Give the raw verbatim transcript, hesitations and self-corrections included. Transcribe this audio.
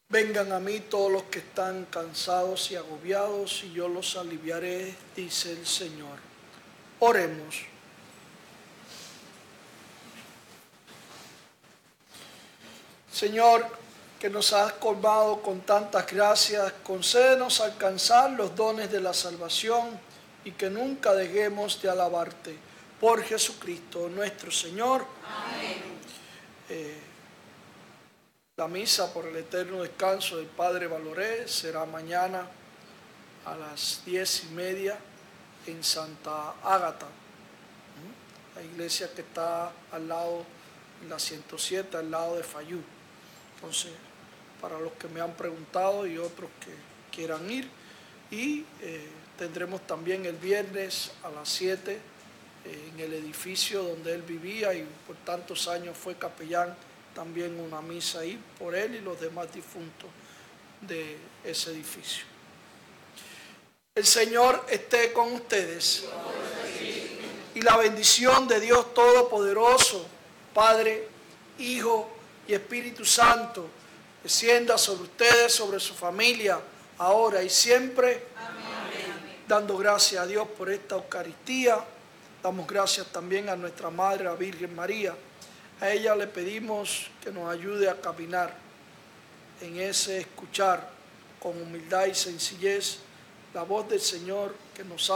Vengan a mí todos los que están cansados y agobiados, y yo los aliviaré, dice el Señor. Oremos. Señor, que nos has colmado con tantas gracias, concédenos alcanzar los dones de la salvación y que nunca dejemos de alabarte. Por Jesucristo nuestro Señor. Amén. Eh, La misa por el eterno descanso del Padre Valoré será mañana a las diez y media en Santa Ágata, la iglesia que está al lado, en la ciento siete, al lado de Fayú. Entonces, para los que me han preguntado y otros que quieran ir, y eh, tendremos también el viernes a las siete eh, en el edificio donde él vivía y por tantos años fue capellán, también una misa ahí por él y los demás difuntos de ese edificio. El Señor esté con ustedes. Y la bendición de Dios Todopoderoso, Padre, Hijo y Espíritu Santo, descienda sobre ustedes, sobre su familia, ahora y siempre. Amén. Dando gracias a Dios por esta Eucaristía, damos gracias también a nuestra Madre, la Virgen María. A ella le pedimos que nos ayude a caminar en ese escuchar con humildad y sencillez la voz del Señor que nos